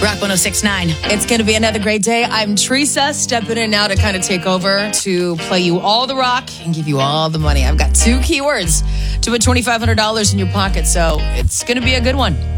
Rock 106.9. It's going to be another great day. I'm Teresa, stepping in now to kind of take over to play you all the rock and give you all the money. I've got 2 keywords to put $2,500 in your pocket, so it's going to be a good one.